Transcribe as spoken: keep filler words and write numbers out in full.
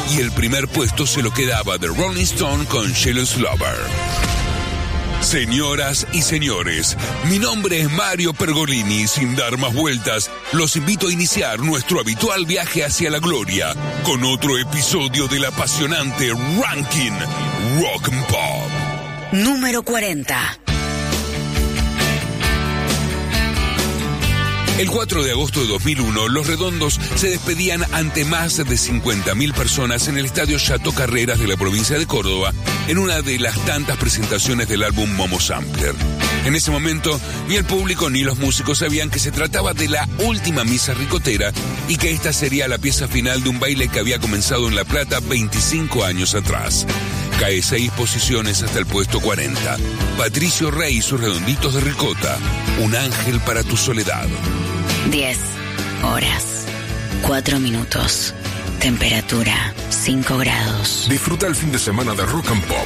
y el primer puesto se lo quedaba The Rolling Stone con Jealous Lover. Señoras y señores, mi nombre es Mario Pergolini. Sin dar más vueltas, los invito a iniciar nuestro habitual viaje hacia la gloria con otro episodio del apasionante Ranking Rock and Pop. Número cuarenta. El cuatro de agosto de dos mil uno, Los Redondos se despedían ante más de cincuenta mil personas en el estadio Chateau Carreras de la provincia de Córdoba, en una de las tantas presentaciones del álbum Momo Sampler. En ese momento, ni el público ni los músicos sabían que se trataba de la última misa ricotera y que esta sería la pieza final de un baile que había comenzado en La Plata veinticinco años atrás. Cae seis posiciones hasta el puesto cuarenta. Patricio Rey y sus Redonditos de Ricota, Un ángel para tu soledad. diez horas, cuatro minutos. Temperatura, cinco grados. Disfruta el fin de semana de Rock and Pop